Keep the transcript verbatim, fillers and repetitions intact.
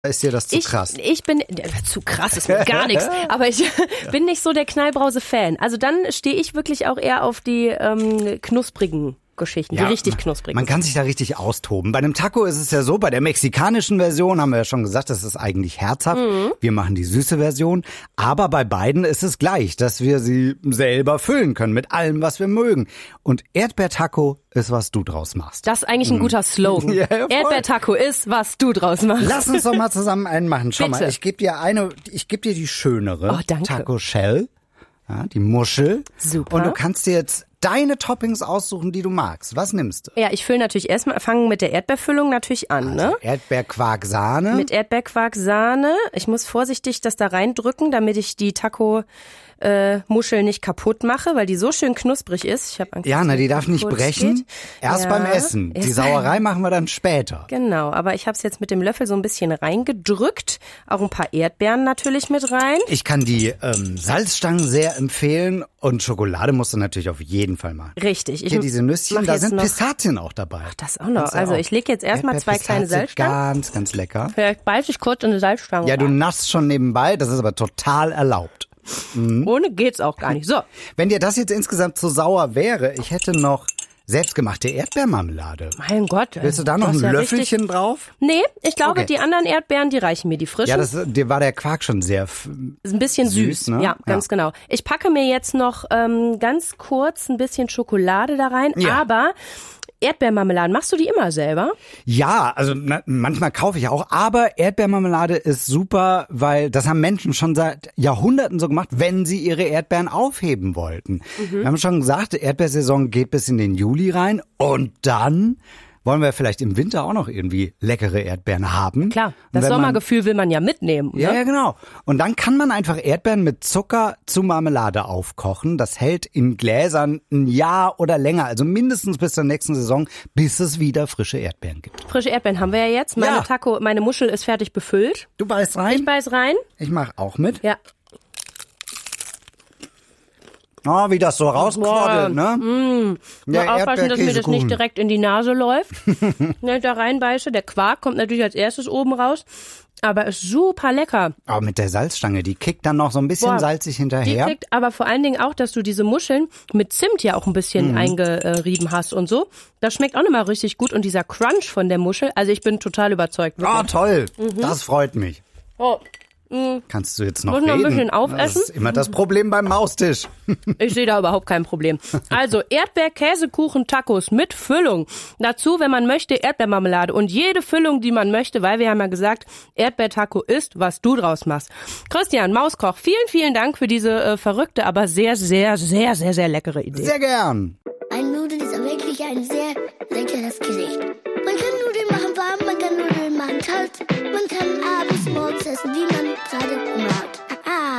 Ist dir das zu ich, krass? Ich bin, ja, zu krass ist mir gar nichts, aber ich bin nicht so der Knallbrause-Fan. Also dann stehe ich wirklich auch eher auf die ähm, knusprigen Geschichten, Ja, die richtig knusprig Man sind. kann sich da richtig austoben. Bei einem Taco ist es ja so, bei der mexikanischen Version haben wir ja schon gesagt, das ist eigentlich herzhaft. Mhm. Wir machen die süße Version. Aber bei beiden ist es gleich, dass wir sie selber füllen können mit allem, was wir mögen. Und Erdbeer-Taco ist, was du draus machst. Das ist eigentlich ein guter Slogan. Ja, ja, voll. Erdbeer-Taco ist, was du draus machst. Lass uns doch mal zusammen einen machen. Schau Bitte. mal, ich gebe dir eine, ich gebe dir die schönere Oh, danke. Taco Shell, ja, die Muschel. Super. Und du kannst dir jetzt deine Toppings aussuchen, die du magst. Was nimmst du? Ja, ich fülle natürlich erstmal, fangen mit der Erdbeerfüllung natürlich an, ne? Also Erdbeerquark, Sahne. Mit Erdbeerquark, Sahne. Ich muss vorsichtig das da reindrücken, damit ich die Taco äh, Muschel nicht kaputt mache, weil die so schön knusprig ist. Ich hab Angst, Ja, dass na, die die darf nicht kaputt brechen. geht. Erst Ja, beim Essen. Die erst- Sauerei machen wir dann später. Genau, aber ich habe es jetzt mit dem Löffel so ein bisschen reingedrückt. Auch ein paar Erdbeeren natürlich mit rein. Ich kann die ähm, Salzstangen sehr empfehlen und Schokolade musst du natürlich auf jeden Fall machen. Richtig. Ich Hier diese Nüsschen, mach da jetzt sind noch- Pistazien auch dabei. Ach, das auch noch. Kannst du Also auch. ich lege jetzt erstmal zwei kleine Erdbeerpistazie, Salzstangen. Ganz, ganz lecker. Vielleicht beiß ich kurz in eine Salzstange. Ja, du rein. naschst schon nebenbei, das ist aber total erlaubt. Ohne geht's auch gar nicht. So, Wenn dir das jetzt insgesamt zu sauer wäre, ich hätte noch selbstgemachte Erdbeermarmelade. mein Gott. Willst du da noch das ein ist ja Löffelchen richtig- drauf? Nee, ich glaube, Okay. die anderen Erdbeeren, die reichen mir, die frischen. Ja, das, dir war der Quark schon sehr... f- ist ein bisschen süß, süß, ne? ja, ganz Ja. genau. Ich packe mir jetzt noch ähm, ganz kurz ein bisschen Schokolade da rein, Ja. aber Erdbeermarmeladen, machst du die immer selber? Ja, also na, manchmal kaufe ich auch, aber Erdbeermarmelade ist super, weil das haben Menschen schon seit Jahrhunderten so gemacht, wenn sie ihre Erdbeeren aufheben wollten. Mhm. Wir haben schon gesagt, Erdbeersaison geht bis in den Juli rein und dann wollen wir vielleicht im Winter auch noch irgendwie leckere Erdbeeren haben. Klar, Und das wenn man- Sommergefühl will man ja mitnehmen. Ja, ne? ja, genau. Und dann kann man einfach Erdbeeren mit Zucker zu Marmelade aufkochen. Das hält in Gläsern ein Jahr oder länger, also mindestens bis zur nächsten Saison, bis es wieder frische Erdbeeren gibt. Frische Erdbeeren haben wir ja jetzt. Meine Ja. Taco, meine Muschel ist fertig befüllt. Du beißt Ich rein? beiß rein. Ich mach auch mit. Ja. Oh, wie das so rausquaddelt, ne? Nur Ja, aufpassen, dass mir das Erdbeerkäsekuchen. nicht direkt in die Nase läuft. Wenn ich da reinbeiße. Der Quark kommt natürlich als erstes oben raus. Aber ist super lecker. Aber mit der Salzstange, die kickt dann noch so ein bisschen Boah, salzig Die hinterher. kriegt aber vor allen Dingen auch, dass du diese Muscheln mit Zimt ja auch ein bisschen eingerieben hast und so. Das schmeckt auch nochmal richtig gut. Und dieser Crunch von der Muschel, also ich bin total überzeugt. Oh, wirklich. toll. Das freut mich. Oh, Kannst du jetzt noch Muss noch ein reden? bisschen aufessen? Das ist immer das Problem beim Maustisch. ich sehe da überhaupt kein Problem. Also Erdbeer-Käsekuchen-Tacos mit Füllung. Dazu, wenn man möchte, Erdbeermarmelade und jede Füllung, die man möchte, weil wir haben ja gesagt, Erdbeer-Taco ist, was du draus machst. Christian Mauskoch, vielen, vielen Dank für diese äh, verrückte, aber sehr, sehr, sehr, sehr, sehr leckere Idee. Sehr gern. Ein Nudeln ist wirklich ein sehr leckeres Gericht. Man kann Nudeln machen warm, man kann Nudeln machen kalt.